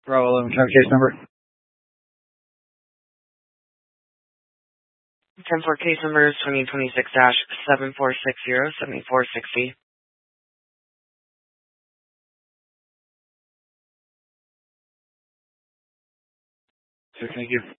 Bravo 11, case number. 10-4 case number is 2026-7460-7460. Sure, thank you.